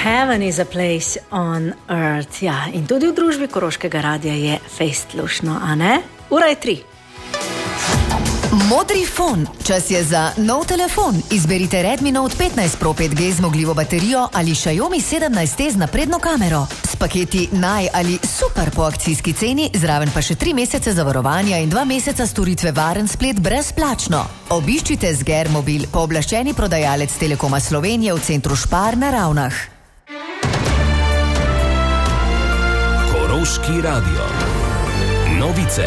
Heaven is a place on earth. Ja, in tudi v družbi Koroškega radia je fejst lušno, a ne? Ura je 3. Modri fon. Čas je za nov telefon. Izberite Redmi Note 15 Pro 5G zmogljivo baterijo ali Xiaomi 17T z napredno kamero. S paketi naj ali super po akcijski ceni, zraven pa še 3 mesece zavarovanja in 2 meseca storitve varen splet brezplačno. Obiščite Zger Mobil, pooblaščeni prodajalec Telekoma Slovenije v centru Špar na Ravnah. Koroški radio. Novice.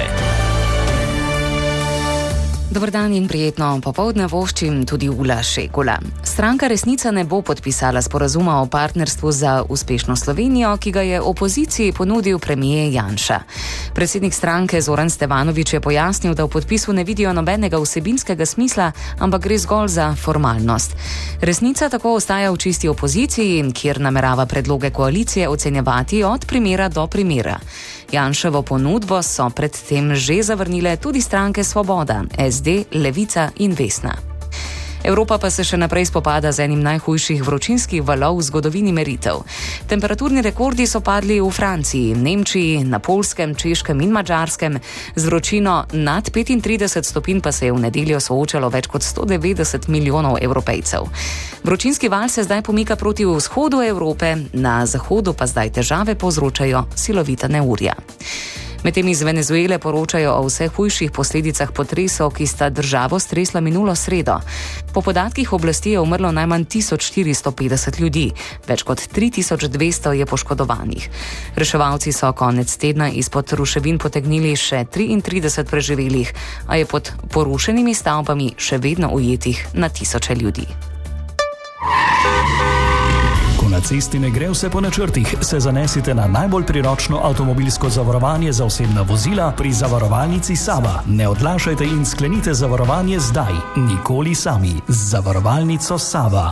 Dobar dan in prijetno popoldne voščim tudi Ula Šekula. Stranka Resnica ne bo podpisala sporazuma o partnerstvu za uspešno Slovenijo, ki ga je opoziciji ponudil premijer Janša. Predsednik stranke Zoran Stevanović je pojasnil, da v podpisu ne vidijo nobenega vsebinskega smisla, ampak gre zgolj za formalnost. Resnica tako ostaja v čisti opoziciji, kjer namerava predloge koalicije ocenjevati od primera do primera. Janševo ponudbo so predtem že zavrnile tudi stranke Svoboda, SD, Levica in Vesna. Evropa pa se še naprej spopada z enim najhujših vročinskih valov v zgodovini meritev. Temperaturni rekordi so padli v Franciji, Nemčiji, na Poljskem, Češkem in Madžarskem. Z vročino nad 35 stopinj pa se je v nedeljo soočalo več kot 190 milijonov Evropejcev. Vročinski val se zdaj pomika proti vzhodu Evrope, na zahodu pa zdaj težave povzročajo silovita neurja. Medtem iz Venezuele poročajo o vseh hujših posledicah potresov, ki sta državo stresla minulo sredo. Po podatkih oblasti je umrlo najmanj 1450 ljudi, več kot 3200 je poškodovanih. Reševalci so konec tedna izpod ruševin potegnili še 33 preživelih, a je pod porušenimi stavbami še vedno ujetih na tisoče ljudi. Na cesti ne gre vse po načrtih, se zanesite na najbolj priročno avtomobilsko zavarovanje za osebna vozila pri zavarovalnici Sava. Ne odlašajte in sklenite zavarovanje zdaj, nikoli sami. Z zavarovalnico Sava.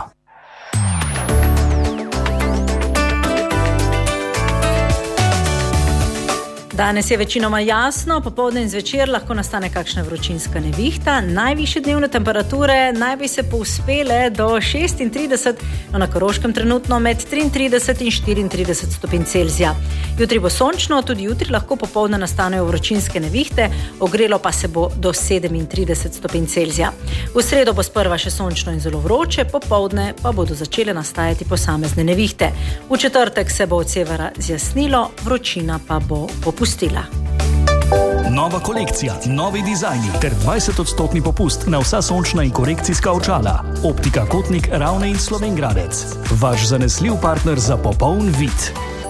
Danes je večinoma jasno, popoldne in zvečer lahko nastane kakšna vročinska nevihta. Najvišje dnevne temperature naj bi se povzpele do 36, no na Koroškem trenutno med 33 in 34 stopinj Celzija. Jutri bo sončno, tudi jutri lahko popoldne nastanejo vročinske nevihte, ogrelo pa se bo do 37 stopinj Celzija. V sredo bo sprva še sončno in zelo vroče, popoldne pa bodo začele nastajati posamezne nevihte. V četrtek se bo od severa zjasnilo, vročina pa bo popustila. Nova kolekcija, novi dizajni ter 20% popust na vsa sončna in korekcijska očala. Optika Kotnik, Ravne in Slovengradec. Vaš zanesljiv partner za popoln vid.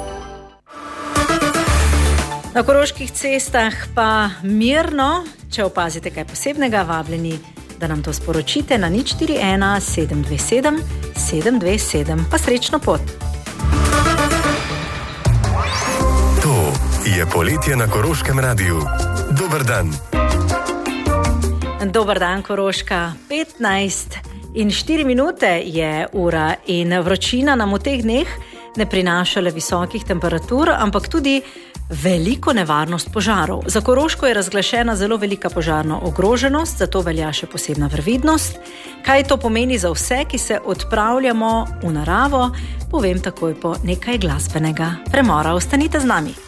Na koroških cestah pa mirno, če opazite kaj posebnega, vabljeni, da nam to sporočite na 041 727 727. Pa srečno pot! Je poletje na Koroškem radiju. Dobar dan. Dobar dan, Koroška. 15:04 je ura in vročina nam v teh dneh ne prinaša le visokih temperatur, ampak tudi veliko nevarnost požarov. Za Koroško je razglašena zelo velika požarna ogroženost, zato velja še posebna previdnost. Kaj to pomeni za vse, ki se odpravljamo v naravo, povem takoj po nekaj glasbenega premora. Ostanite z nami.